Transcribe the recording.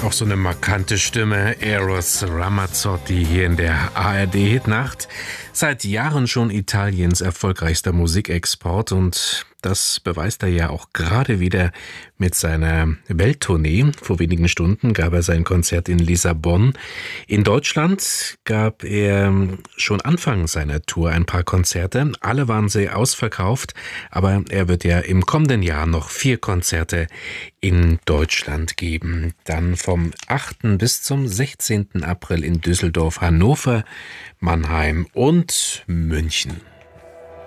Auch so eine markante Stimme, Eros Ramazzotti hier in der ARD-Hitnacht. Seit Jahren schon Italiens erfolgreichster Musikexport und das beweist er ja auch gerade wieder mit seiner Welttournee. Vor wenigen Stunden gab er sein Konzert in Lissabon. In Deutschland gab er schon Anfang seiner Tour ein paar Konzerte. Alle waren sehr ausverkauft, aber er wird ja im kommenden Jahr noch 4 Konzerte in Deutschland geben. Dann vom 8. bis zum 16. April in Düsseldorf, Hannover, Mannheim und München.